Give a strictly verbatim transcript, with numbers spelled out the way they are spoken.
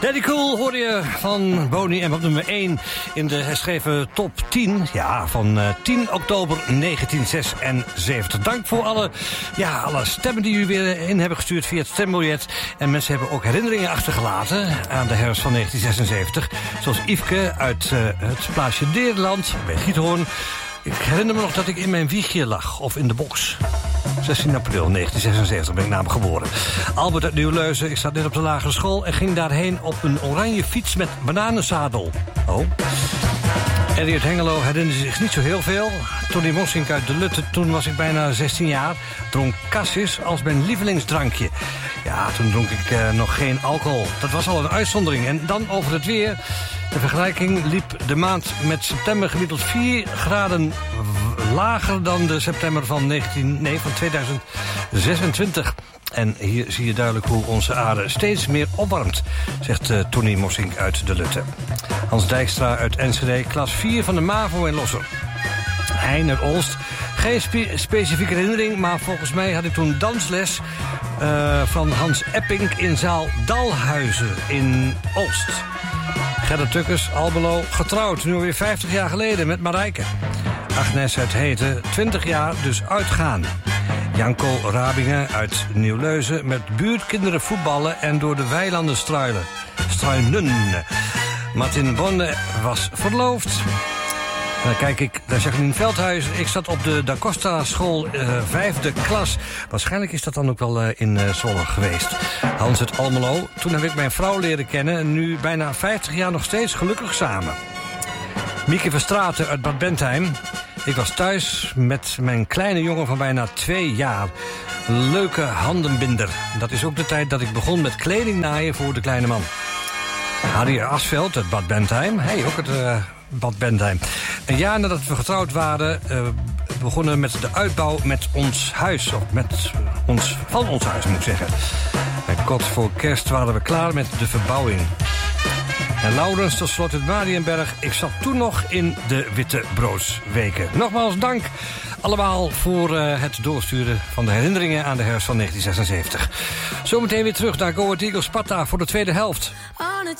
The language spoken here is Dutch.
Daddy Cool hoorde je van Boney en op nummer één in de herschreven top tien. Ja, van uh, tien oktober negentien zesenzeventig. Dank voor alle, ja, alle stemmen die jullie weer in hebben gestuurd via het stembiljet. En mensen hebben ook herinneringen achtergelaten aan de herfst van negentien zesenzeventig. Zoals Yveske uit uh, het plaatsje Deerland bij Giethoorn. Ik herinner me nog dat ik in mijn wiegje lag, of in de box. zestien april negentien zesenzeventig ben ik namelijk geboren. Albert uit Nieuwleuzen, ik zat net op de lagere school en ging daarheen op een oranje fiets met bananenzadel. Oh. Eddie uit Hengelo herinnerde zich niet zo heel veel. Tony Mossink uit de Lutte, toen was ik bijna zestien jaar, dronk cassis als mijn lievelingsdrankje. Ja, toen dronk ik uh, nog geen alcohol. Dat was al een uitzondering. En dan over het weer. De vergelijking liep de maand met september gemiddeld vier graden lager dan de september van, negentien, nee, van tweeduizend zesentwintig. En hier zie je duidelijk hoe onze aarde steeds meer opwarmt, zegt uh, Tony Mossink uit de Lutte. Hans Dijkstra uit Enschede, klas vier van de MAVO in Losser. Hein uit Olst. Geen spe- specifieke herinnering, maar volgens mij had ik toen dansles uh, van Hans Epping in zaal Dalhuizen in Olst. Gerda Tukkers, Albelo, getrouwd, nu alweer vijftig jaar geleden met Marijke. Agnes uit Heten, twintig jaar, dus uitgaan. Janko Rabingen uit Nieuwleuzen, met buurtkinderen voetballen en door de weilanden struinen. Struinen. Martin Bonne was verloofd. En dan kijk ik naar Jacqueline Veldhuizen. Ik zat op de Da Costa school, uh, vijfde klas. Waarschijnlijk is dat dan ook wel uh, in uh, Zwolle geweest. Hans uit Almelo. Toen heb ik mijn vrouw leren kennen. En nu bijna vijftig jaar nog steeds gelukkig samen. Mieke Verstraeten uit Bad Bentheim. Ik was thuis met mijn kleine jongen van bijna twee jaar. Leuke handenbinder. Dat is ook de tijd dat ik begon met kleding naaien voor de kleine man. Harry Asveld uit Bad Bentheim. Hey, ook het uh, Bad Bentheim. Een jaar nadat we getrouwd waren, uh, begonnen we met de uitbouw met ons huis. Of met ons, van ons huis, moet ik zeggen. En kort voor kerst waren we klaar met de verbouwing. En Laurens tot slot uit Mariënberg. Ik zat toen nog in de Witte Broodsweken. Nogmaals dank allemaal voor uh, het doorsturen van de herinneringen aan de herfst van negentien zesenzeventig. Zometeen weer terug naar Go Ahead Eagles Sparta voor de tweede helft. On a